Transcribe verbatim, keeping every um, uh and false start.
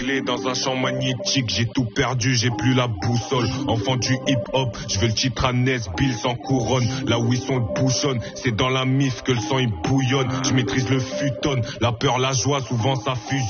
Dans un champ magnétique, j'ai tout perdu, j'ai plus la boussole. Enfant du hip-hop, je veux le titre à Ness, Bill sans couronne. Là où ils sont bouchonne, c'est dans la mif que le sang il bouillonne. Je maîtrise le futon, la peur, la joie, souvent ça fusionne.